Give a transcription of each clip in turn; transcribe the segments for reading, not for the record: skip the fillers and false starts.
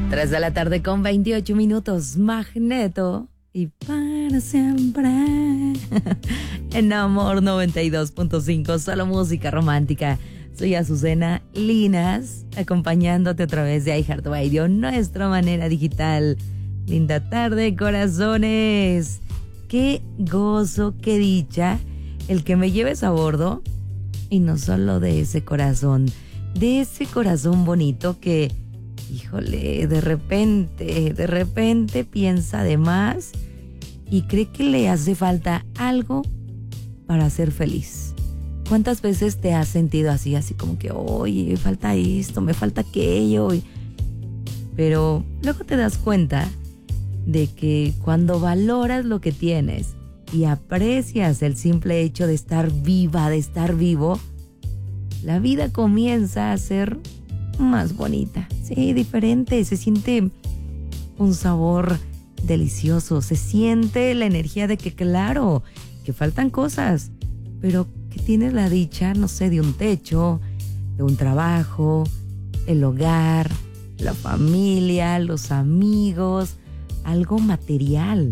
3 de la tarde con 28 minutos. Magneto y para siempre. En Amor 92.5, solo música romántica. Soy Azucena Linas, acompañándote a través de iHeartRadio, nuestra manera digital. Linda tarde, corazones. Qué gozo, qué dicha el que me lleves a bordo. Y no solo de ese corazón bonito que, híjole, de repente piensa de más y cree que le hace falta algo para ser feliz. ¿Cuántas veces te has sentido así como que, oye, me falta esto, me falta aquello? Pero luego te das cuenta de que cuando valoras lo que tienes y aprecias el simple hecho de estar viva, de estar vivo, la vida comienza a ser más bonita. Sí, diferente, se siente un sabor delicioso, se siente la energía de que claro, que faltan cosas, pero que tienes la dicha, no sé, de un techo, de un trabajo, el hogar, la familia, los amigos, algo material.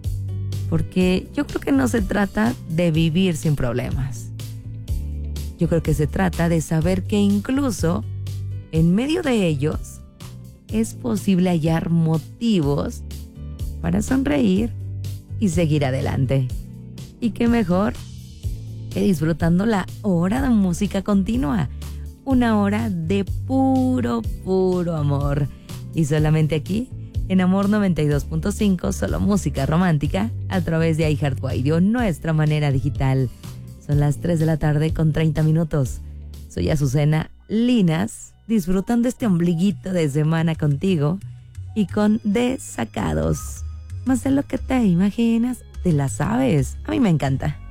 Porque yo creo que no se trata de vivir sin problemas. Yo creo que se trata de saber que incluso en medio de ellos es posible hallar motivos para sonreír y seguir adelante. Y qué mejor que disfrutando la hora de música continua. Una hora de puro amor. Y solamente aquí, en Amor 92.5, solo música romántica, a través de iHeartRadio, nuestra manera digital. Son las 3 de la tarde con 30 minutos. Soy Azucena Linas, disfrutando este ombliguito de semana contigo y con Desacados. Más de lo que te imaginas, te la sabes. A mí me encanta.